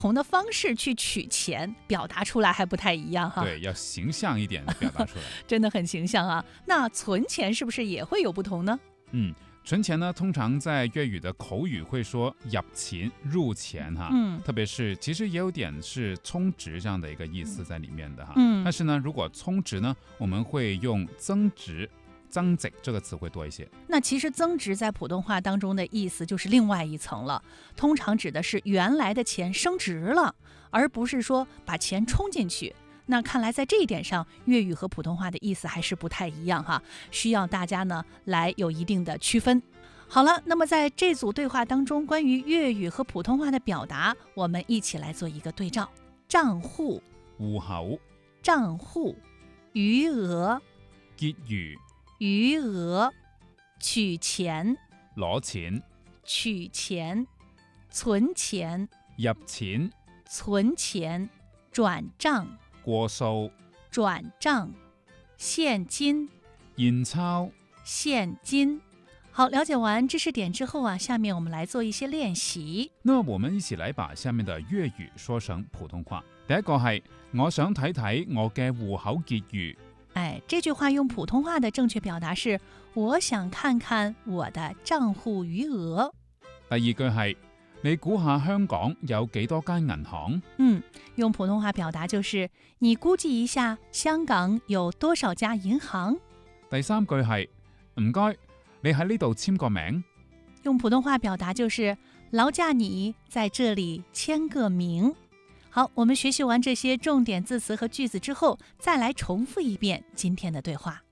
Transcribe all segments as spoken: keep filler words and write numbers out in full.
不同的方式去取钱，表达出来还不太一样哈。 对，要形象一点表达出来。 真的很形象啊。那存钱是不是也会有不同呢？ 嗯，存钱呢，通常在粤语的口语会说入錢、入錢哈， 嗯， 特別是其實也有點是充值這樣的一個意思在裡面的哈。 嗯， 但是呢，如果充值呢，我們會用增值。增值這個詞會多一些。 那其實增值在普通話當中的意思就是另外一層了，通常指的是原來的錢升值了，而不是說把錢充進去。那看來在這一點上，粵語和普通話的意思還是不太一樣哈，需要大家呢來有一定的區分。好了，那麼在這組對話當中，關於粵語和普通話的表達，我們一起來做一個對照。賬戶、 戶口、 賬戶、餘額、 結餘、 餘額、取錢、 攞錢、 取錢、存錢、 入錢、 存錢、轉賬、 過數、 轉賬、現金、 現鈔、 現金。好，了解完知識點之後啊，下面我們來做一些練習。 那我們一起來把下面的粵語說成普通話。第一個係我想睇睇我嘅戶口結餘。 哎，這句話用普通話的正確表達是我想看看我的賬戶餘額。 第二句係你估下香港有幾多間銀行？ 嗯，用普通話表達就是你估計一下香港有多少家銀行。 第三句係唔該，你喺呢度簽個名。 用普通話表達就是勞駕你在這裡簽個名。好，我們學習完這些重點字詞和句子之後，再來重複一遍今天的對話。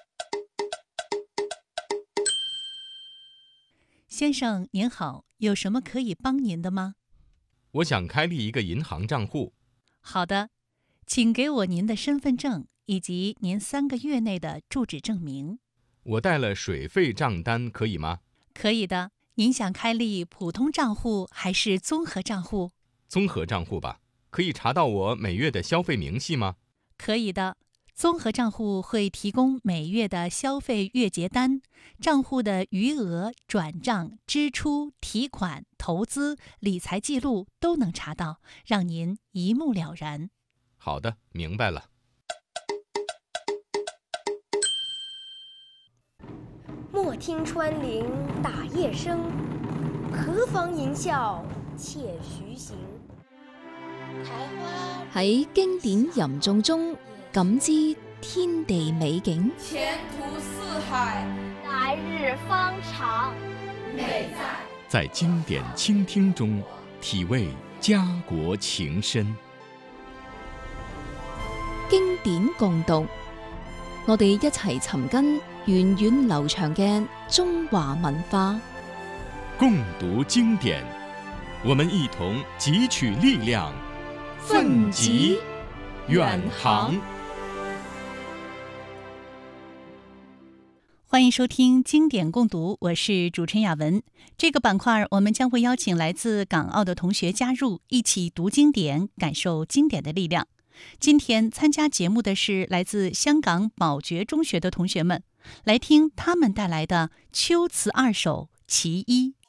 先生您好，有什麼可以幫您的嗎？ 我想開立一個銀行賬戶。 好的，請給我您的身份證以及您三個月內的住址證明。 我帶了水費賬單可以嗎？ 可以的。您想開立普通賬戶還是綜合賬戶？ 綜合賬戶吧。可以查到我每月的消費明細嗎？ 可以的，綜合賬戶會提供每月的消費月結單，賬戶的餘額、轉賬、支出、提款、投資、理財記錄都能查到，讓您一目了然。 好的，明白了。 莫聽穿林打葉聲，何妨吟嘯且徐行。 喺經典吟誦中感知天地美景， 前途似海， 來日方長。 美在在經典傾聽中體味家國情深。 經典共讀，我哋一齊尋根源遠流長嘅中華文化。 共讀經典，我們一同汲取力量，奮楫遠航。 歡迎收聽經典共讀，我是主持人雅文。這個板塊我們將會邀請來自港澳的同學加入，一起讀經典，感受經典的力量。今天參加節目的是來自香港寶覺中學的同學們，來聽他們帶來的《秋詞二首·其一》。